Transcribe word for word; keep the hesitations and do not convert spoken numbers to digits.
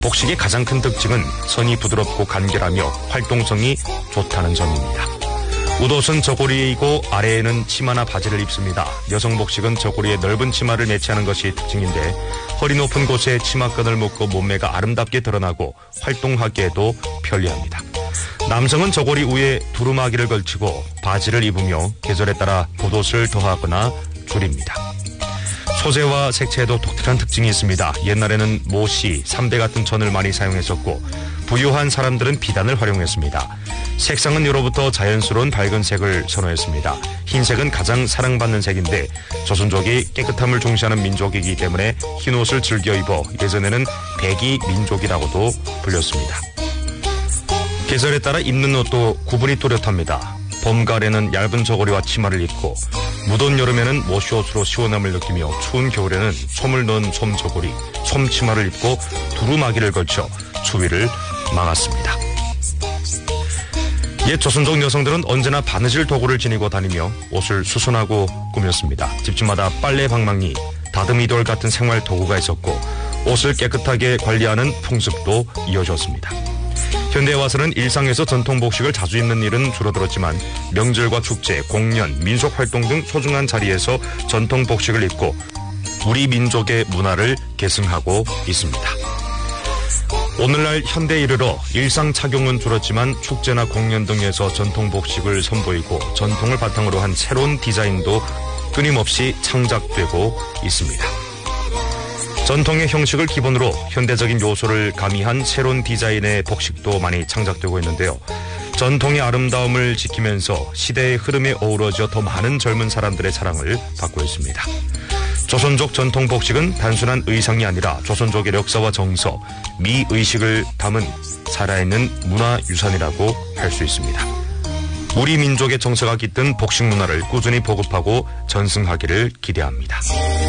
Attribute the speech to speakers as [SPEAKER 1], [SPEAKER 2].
[SPEAKER 1] 복식의 가장 큰 특징은 선이 부드럽고 간결하며 활동성이 좋다는 점입니다. 웃옷은 저고리이고 아래에는 치마나 바지를 입습니다. 여성 복식은 저고리에 넓은 치마를 매치하는 것이 특징인데 허리 높은 곳에 치마끈을 묶고 몸매가 아름답게 드러나고 활동하기에도 편리합니다. 남성은 저고리 위에 두루마기를 걸치고 바지를 입으며 계절에 따라 겉옷을 더하거나 줄입니다. 소재와 색채에도 독특한 특징이 있습니다. 옛날에는 모씨, 삼대 같은 천을 많이 사용했었고 부유한 사람들은 비단을 활용했습니다. 색상은 유로부터 자연스러운 밝은 색을 선호했습니다. 흰색은 가장 사랑받는 색인데 조선족이 깨끗함을 중시하는 민족이기 때문에 흰옷을 즐겨 입어 예전에는 백이 민족이라고도 불렸습니다. 계절에 따라 입는 옷도 구분이 뚜렷합니다. 봄, 가을에는 얇은 저고리와 치마를 입고 무더운 여름에는 모시옷으로 시원함을 느끼며 추운 겨울에는 솜을 넣은 솜저고리, 솜치마를 입고 두루마기를 걸쳐 추위를 막았습니다. 옛 조선족 여성들은 언제나 바느질 도구를 지니고 다니며 옷을 수선하고 꾸몄습니다. 집집마다 빨래 방망이, 다듬이돌 같은 생활 도구가 있었고 옷을 깨끗하게 관리하는 풍습도 이어졌습니다. 현대에 와서는 일상에서 전통 복식을 자주 입는 일은 줄어들었지만 명절과 축제, 공연, 민속활동 등 소중한 자리에서 전통 복식을 입고 우리 민족의 문화를 계승하고 있습니다. 오늘날 현대에 이르러 일상 착용은 줄었지만 축제나 공연 등에서 전통 복식을 선보이고 전통을 바탕으로 한 새로운 디자인도 끊임없이 창작되고 있습니다. 전통의 형식을 기본으로 현대적인 요소를 가미한 새로운 디자인의 복식도 많이 창작되고 있는데요. 전통의 아름다움을 지키면서 시대의 흐름에 어우러져 더 많은 젊은 사람들의 사랑을 받고 있습니다. 조선족 전통 복식은 단순한 의상이 아니라 조선족의 역사와 정서, 미의식을 담은 살아있는 문화유산이라고 할 수 있습니다. 우리 민족의 정서가 깃든 복식 문화를 꾸준히 보급하고 전승하기를 기대합니다.